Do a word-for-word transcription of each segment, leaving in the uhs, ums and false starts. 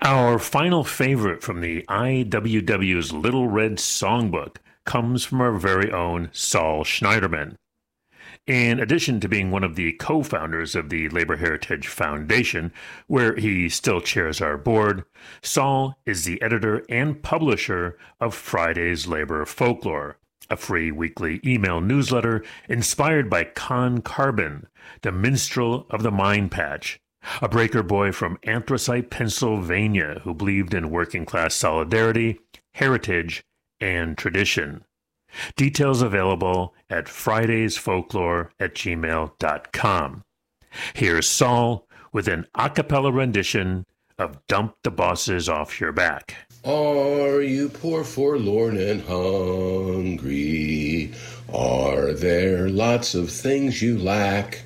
Our final favorite from the I W W's Little Red Songbook comes from our very own Saul Schneiderman. In addition to being one of the co-founders of the Labor Heritage Foundation, where he still chairs our board, Saul is the editor and publisher of Friday's Labor Folklore, a free weekly email newsletter inspired by Con Carbon, the minstrel of the Mine Patch, a breaker boy from Anthracite, Pennsylvania, who believed in working-class solidarity, heritage, and tradition. Details available at fridaysfolklore at gmail dot com. Here's Saul with an a cappella rendition of Dump the Bosses Off Your Back. Are you poor, forlorn, and hungry? Are there lots of things you lack?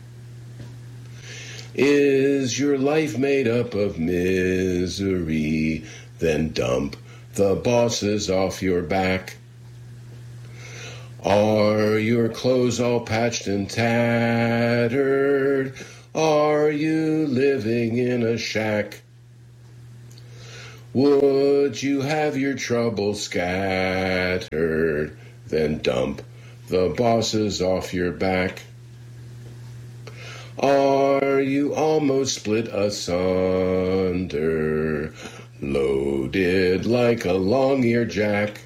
Is your life made up of misery? Then dump the bosses off your back. Are your clothes all patched and tattered? Are you living in a shack? Would you have your troubles scattered? Then dump the bosses off your back. Are you almost split asunder, loaded like a long-eared jack?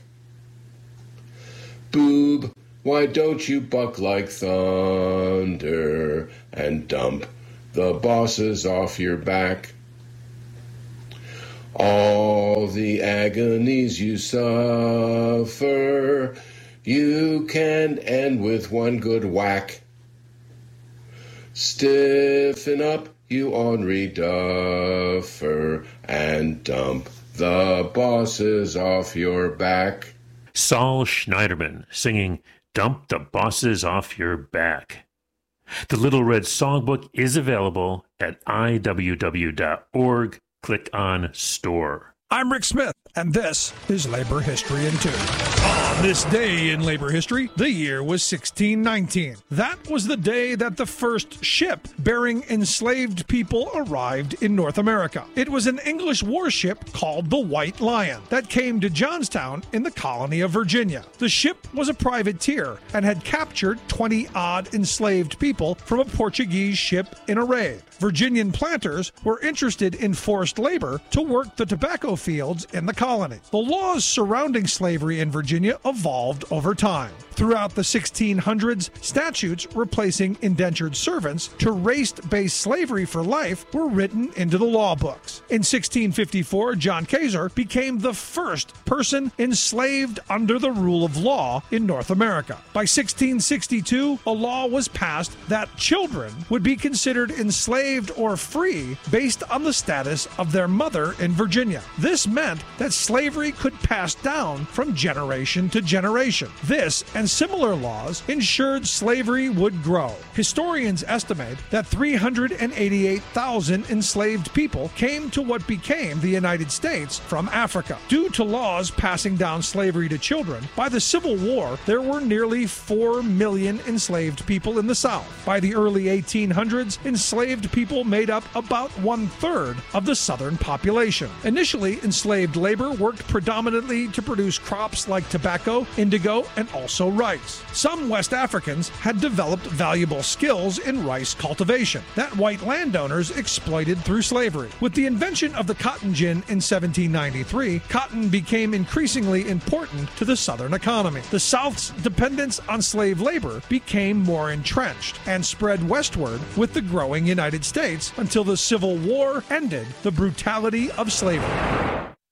Boob, why don't you buck like thunder and dump the bosses off your back? All the agonies you suffer, you can end with one good whack. Stiffen up, you ornery duffer, and dump the bosses off your back. Saul Schneiderman singing Dump the Bosses Off Your Back. The Little Red Songbook is available at I W W dot org. Click on Store. I'm Rick Smith, and this is Labor History in Two. On this day in labor history, the year was sixteen nineteen. That was the day that the first ship bearing enslaved people arrived in North America. It was an English warship called the White Lion that came to Johnstown in the colony of Virginia. The ship was a privateer and had captured twenty-odd enslaved people from a Portuguese ship in a raid. Virginian planters were interested in forced labor to work the tobacco fields in the colony. The laws surrounding slavery in Virginia evolved over time. Throughout the sixteen hundreds, statutes replacing indentured servants to race-based slavery for life were written into the law books. In sixteen fifty-four, John Kaiser became the first person enslaved under the rule of law in North America. By sixteen sixty-two, a law was passed that children would be considered enslaved or free based on the status of their mother in Virginia. This meant that slavery could pass down from generation to generation. This and similar laws ensured slavery would grow. Historians estimate that three hundred eighty-eight thousand enslaved people came to what became the United States from Africa. Due to laws passing down slavery to children, by the Civil War, there were nearly four million enslaved people in the South. By the early eighteen hundreds, enslaved people made up about one-third of the Southern population. Initially, enslaved labor worked predominantly to produce crops like tobacco, indigo, and also rice. Some West Africans had developed valuable skills in rice cultivation that white landowners exploited through slavery. With the invention of the cotton gin in seventeen ninety-three, cotton became increasingly important to the Southern economy. The South's dependence on slave labor became more entrenched and spread westward with the growing United States until the Civil War ended the brutality of slavery.